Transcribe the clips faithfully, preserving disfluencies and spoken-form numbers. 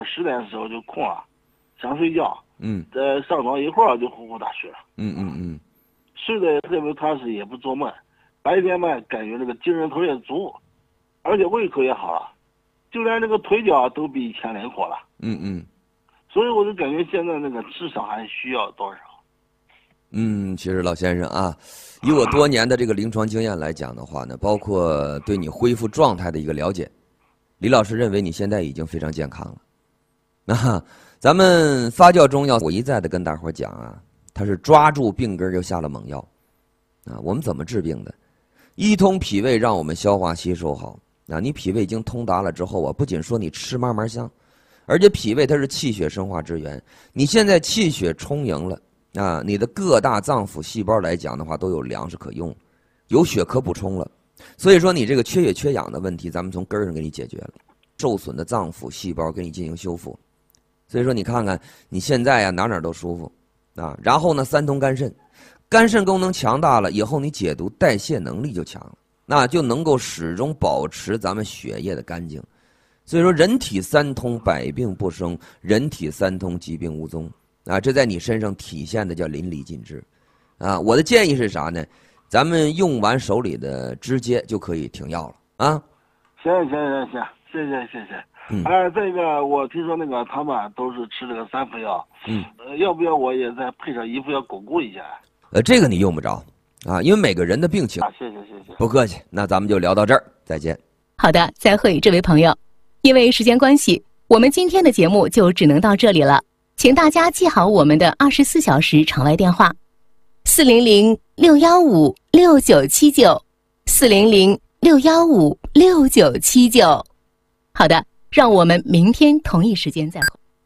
十点的时候就空了，想睡觉， 嗯， 呃，上床一会儿就呼呼大睡了， 嗯嗯嗯， 睡得特别踏实，也不做梦。白天嘛，感觉这个精神头也足，而且胃口也好了，就连这个腿脚都比以前灵活了。 嗯嗯， 所以我就感觉现在那个至少还需要多少？ 嗯，其实老先生啊，以我多年的这个临床经验来讲的话呢，包括对你恢复状态的一个了解，李老师认为你现在已经非常健康了。那咱们发酵中药，我一再的跟大伙讲啊，它是抓住病根就下了猛药啊。我们怎么治病的？一通脾胃，让我们消化吸收好啊。你脾胃已经通达了之后啊，不仅说你吃嘛嘛香，而且脾胃它是气血生化之源。你现在气血充盈了啊，你的各大脏腑细胞来讲的话，都有粮食可用，有血可补充了。所以说你这个缺血缺氧的问题，咱们从根儿上给你解决了，受损的脏腑细胞给你进行修复。所以说你看看你现在呀、啊、哪哪都舒服啊。然后呢，三通肝肾，肝肾功能强大了以后，你解毒代谢能力就强了，那就能够始终保持咱们血液的干净。所以说人体三通，百病不生；人体三通，疾病无踪啊。这在你身上体现的叫淋漓尽致啊。我的建议是啥呢？咱们用完手里的直接就可以停药了啊。 行行行行，谢谢谢谢。 嗯， 哎、呃，这个我听说那个他们都是吃这个三副药， 嗯， 呃，要不要我也再配上一副药巩固一下？ 呃，这个你用不着啊，因为每个人的病情。 啊，谢谢谢谢。 不客气，那咱们就聊到这儿，再见。 好的，再会，这位朋友。因为时间关系，我们今天的节目就只能到这里了，请大家记好我们的二十四小时场外电话：四零零六幺五六九七九，四零零六幺五六九七九。好的。让我们明天同一时间再会。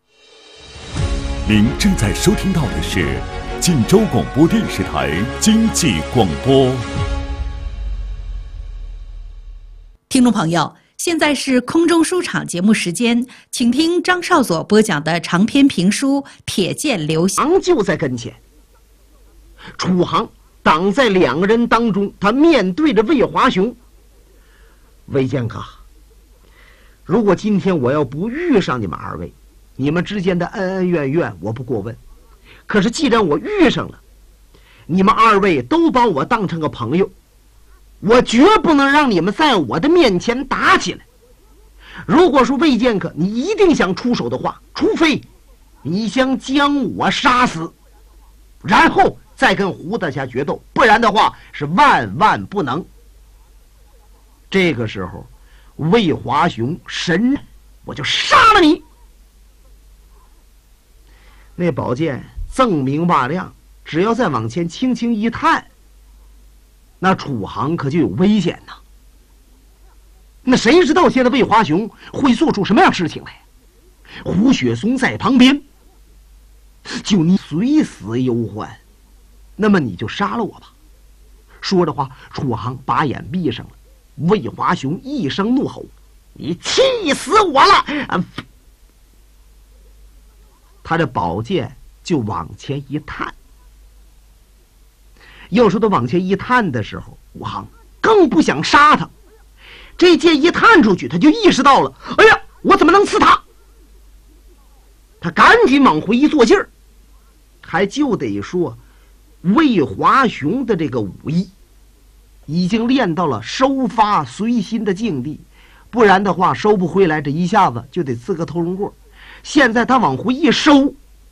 您正在收听到的是晋州广播电视台经济广播。 听众朋友，现在是空中书场节目时间，请听张少佐播讲的长篇评书《铁剑流星》。 昂就在跟前，楚航挡在两个人当中，他面对着魏华雄。魏剑客，如果今天我要不遇上你们二位，你们之间的恩恩怨怨我不过问，可是既然我遇上了，你们二位都把我当成个朋友，我绝不能让你们在我的面前打起来。如果说魏剑客你一定想出手的话，除非你将将我杀死，然后再跟胡大侠决斗，不然的话是万万不能。这个时候魏华雄神，我就杀了你。那宝剑锃明瓦亮，只要再往前轻轻一探，那楚航可就有危险呐。那谁知道现在魏华雄会做出什么样事情来？胡雪松在旁边，就你随死忧欢，那么你就杀了我吧。说着话，楚航把眼闭上了。魏华雄一声怒吼：“你气死我了！”啊，他这宝剑就往前一探。要说他往前一探的时候，武行更不想杀他。这剑一探出去，他就意识到了：哎呀，我怎么能刺他？他赶紧往回一坐劲儿。还就得说，魏华雄的这个武艺已经练到了收发随心的境地，不然的话收不回来，这一下子就得刺个头龙棍。现在他往回一收，